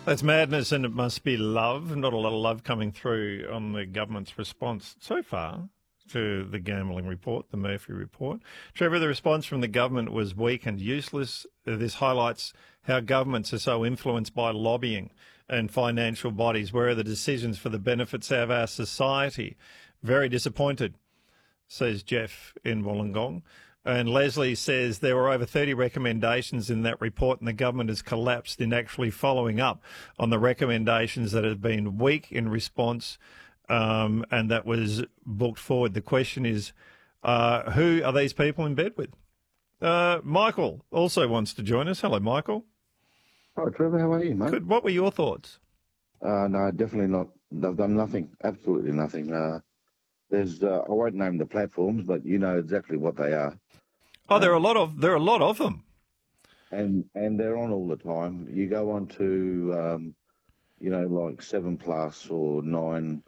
That's madness, and it must be love. Not a lot of love coming through on the government's response so far to the gambling report, the Murphy report. Trevor, the response from the government was weak and useless. This highlights how governments are so influenced by lobbying and financial bodies. Where are the decisions for the benefits of our society? Very disappointed, says Jeff in Wollongong. And Leslie says there were over 30 recommendations in that report, and the government has collapsed in actually following up on the recommendations that have been weak in response, and that was booked forward. The question is, who are these people in bed with? Michael also wants to join us. Hello, Michael. Hi, Trevor. How are you, mate? Good. What were your thoughts? No, definitely not. They've done nothing. Absolutely nothing. I won't name the platforms, but you know exactly what they are. Oh, there are a lot of them, and they're on all the time. You go on to, like 7 Plus or 9.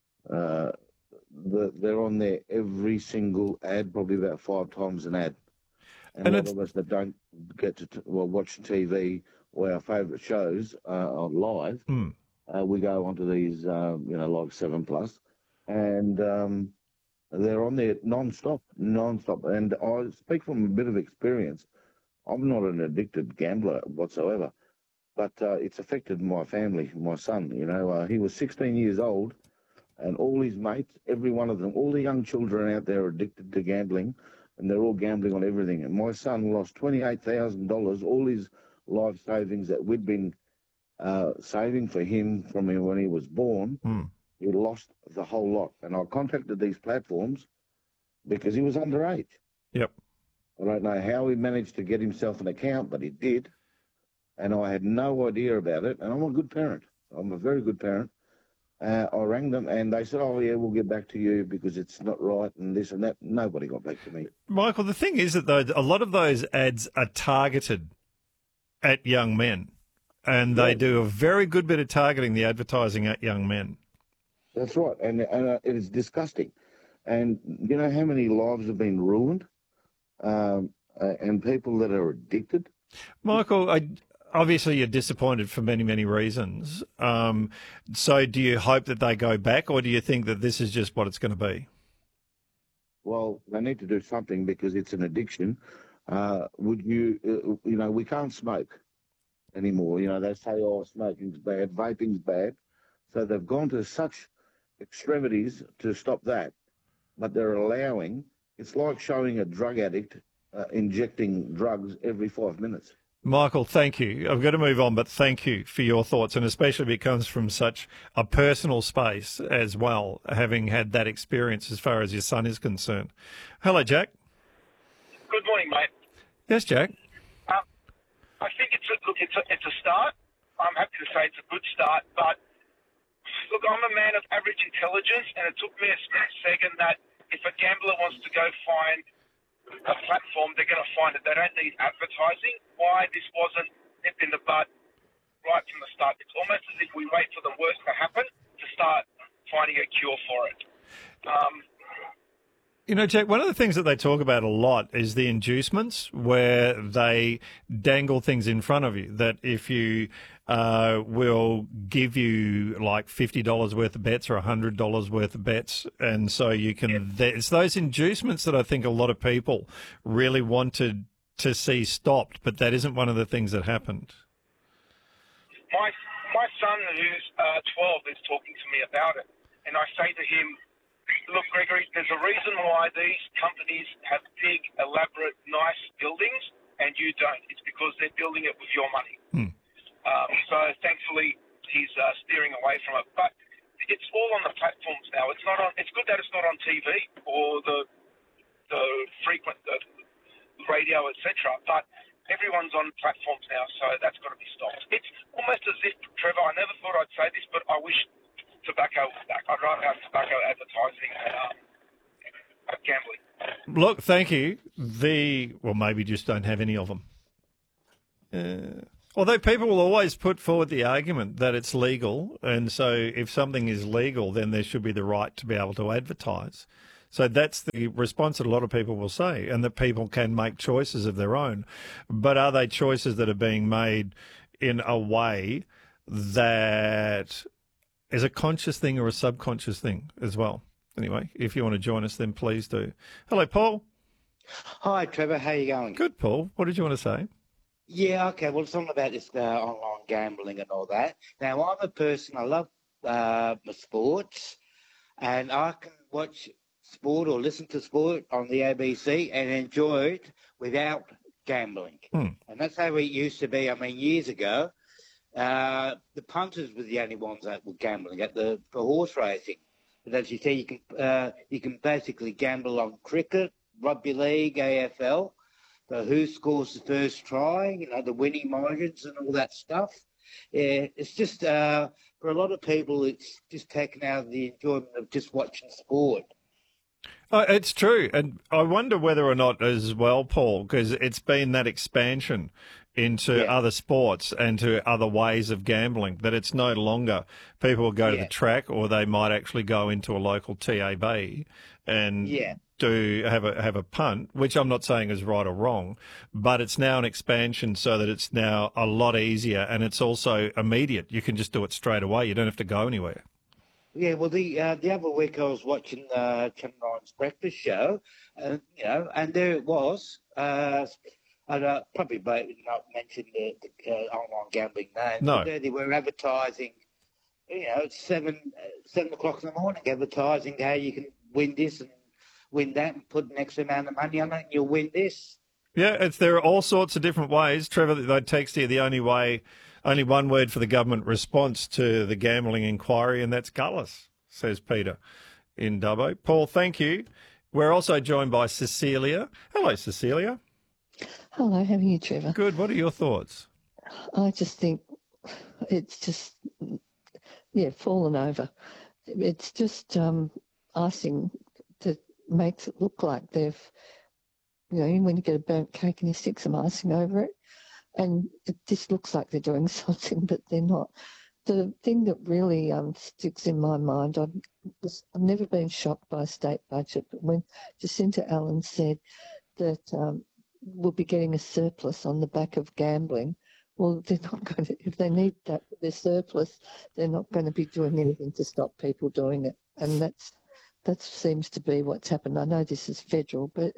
They're on there every single ad, probably about 5 times an ad. And a lot of us that don't get to watch TV or our favourite shows on live, we go onto these, like 7 Plus. And they're on there non-stop. And I speak from a bit of experience. I'm not an addicted gambler whatsoever, but it's affected my family, my son. He was 16 years old, and all his mates, every one of them, all the young children out there are addicted to gambling, and they're all gambling on everything. And my son lost $28,000, all his life savings that we'd been saving for him from when he was born. He lost the whole lot. And I contacted these platforms because he was underage. Yep. I don't know how he managed to get himself an account, but he did. And I had no idea about it. And I'm a good parent. I'm a very good parent. I rang them and they said, oh, yeah, we'll get back to you because it's not right and this and that. Nobody got back to me. Michael, the thing is that a lot of those ads are targeted at young men. And they do a very good bit of targeting the advertising at young men. That's right, and it is disgusting. And you know how many lives have been ruined, and people that are addicted? Michael, obviously you're disappointed for many, many reasons. So do you hope that they go back, or do you think that this is just what it's going to be? Well, they need to do something because it's an addiction. We can't smoke anymore. They say, oh, smoking's bad, vaping's bad. So they've gone to such extremities to stop that, but they're allowing, it's like showing a drug addict injecting drugs every 5 minutes. Michael, thank you. I've got to move on, but thank you for your thoughts, and especially if it comes from such a personal space as well, having had that experience as far as your son is concerned. Hello, Jack. Good morning, mate. Yes, Jack. I think it's a start. I'm happy to say it's a good start, but look, I'm a man of average intelligence, and it took me a split second that if a gambler wants to go find a platform, they're going to find it. They don't need advertising. Why this wasn't nipped in the bud right from the start? It's almost as if we wait for the worst to happen to start finding a cure for it. Jack, one of the things that they talk about a lot is the inducements, where they dangle things in front of you, that if you will give you like $50 worth of bets or $100 worth of bets, and so you can... It's those inducements that I think a lot of people really wanted to see stopped, but that isn't one of the things that happened. My son, who's 12, is talking to me about it, and I say to him, look, Gregory, there's a reason why these companies have big, elaborate, nice buildings and you don't. It's because they're building it with your money. So thankfully, he's steering away from it. But it's all on the platforms now. It's not on. It's good that it's not on TV or the frequent radio, etc. But everyone's on platforms now, so that's got to be stopped. It's almost as if, Trevor, I never thought I'd say this, but I wish tobacco was back. I'd rather have tobacco advertising than gambling. Look, thank you. Maybe just don't have any of them. Although people will always put forward the argument that it's legal, and so if something is legal, then there should be the right to be able to advertise. So that's the response that a lot of people will say, and that people can make choices of their own. But are they choices that are being made in a way that is a conscious thing or a subconscious thing as well. Anyway, if you want to join us, then please do. Hello, Paul. Hi, Trevor. How you going? Good, Paul. What did you want to say? Yeah, okay. Well, it's all about this online gambling and all that. Now, I'm a person, I love my sports, and I can watch sport or listen to sport on the ABC and enjoy it without gambling. And that's how it used to be. I mean, years ago, the punters were the only ones that were gambling for horse racing. But as you say, you can basically gamble on cricket, rugby league, AFL. So who scores the first try, the winning margins and all that stuff. Yeah, it's just, for a lot of people, it's just taken out of the enjoyment of just watching sport. It's true. And I wonder whether or not as well, Paul, because it's been that expansion into other sports and to other ways of gambling, that it's no longer people will go to the track, or they might actually go into a local TAB and do have a punt, which I'm not saying is right or wrong, but it's now an expansion so that it's now a lot easier, and it's also immediate. You can just do it straight away. You don't have to go anywhere. Yeah, well, the other week I was watching Channel 9's breakfast show, and there it was. I'd probably not mention the online gambling name. No. But there they were advertising, at 7 o'clock in the morning, advertising how you can win this and win that and put an extra amount of money on it and you'll win this. Yeah, there are all sorts of different ways. Trevor, they text here, only one word for the government response to the gambling inquiry, and that's gutless, says Peter in Dubbo. Paul, thank you. We're also joined by Cecilia. Hello, Cecilia. Hello, how are you, Trevor? Good. What are your thoughts? I just think it's just, fallen over. It's just icing that makes it look like they've, when you get a burnt cake and you stick some icing over it, and it just looks like they're doing something, but they're not. The thing that really sticks in my mind, I've never been shocked by a state budget, but when Jacinta Allen said that we'll be getting a surplus on the back of gambling, well, they're not going to, if they need that for their surplus, they're not going to be doing anything to stop people doing it. And that seems to be what's happened. I know this is federal, but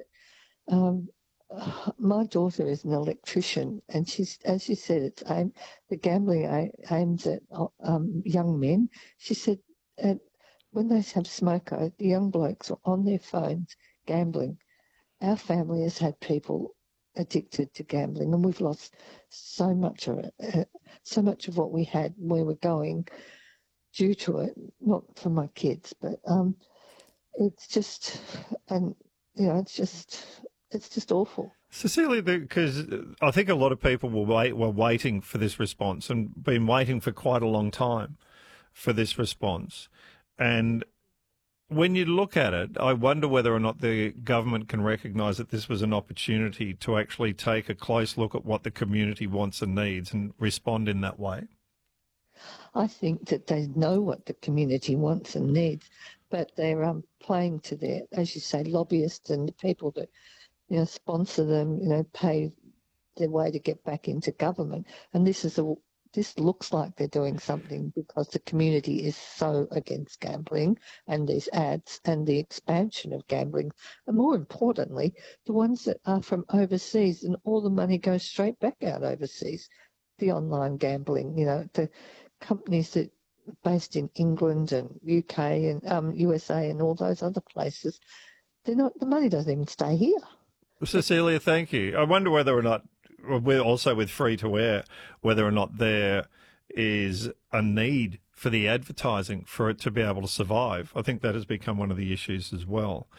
my daughter is an electrician, and she's, as you said, the gambling aims at young men. She said when they have smoko, the young blokes are on their phones gambling. Our family has had people addicted to gambling, and we've lost so much of it, so much of what we had, where we're going, due to it. Not for my kids, but it's just, and it's just awful. Cecilia, because I think a lot of people were waiting for this response and been waiting for quite a long time for this response. And when you look at it, I wonder whether or not the government can recognise that this was an opportunity to actually take a close look at what the community wants and needs and respond in that way. I think that they know what the community wants and needs, but they're playing to their, as you say, lobbyists and the people that sponsor them, pay their way to get back into government. And this looks like they're doing something because the community is so against gambling and these ads and the expansion of gambling. And more importantly, the ones that are from overseas, and all the money goes straight back out overseas. The online gambling, the companies that are based in England and UK and USA and all those other places, the money doesn't even stay here. Cecilia, thank you. I wonder whether or not, we're also with free to air, whether or not there is a need for the advertising for it to be able to survive. I think that has become one of the issues as well.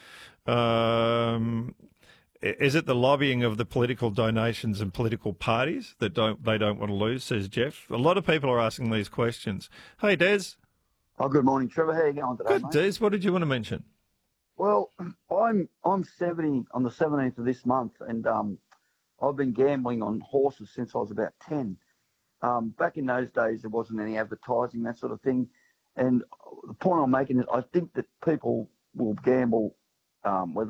Is it the lobbying of the political donations and political parties that they don't want to lose, says Jeff? A lot of people are asking these questions. Hey, Des. Oh, good morning, Trevor. How are you going today, Good, mate? Des. What did you want to mention? Well, I'm 70 on the 17th of this month, and I've been gambling on horses since I was about 10. Back in those days, there wasn't any advertising, that sort of thing. And the point I'm making is I think that people will gamble, whether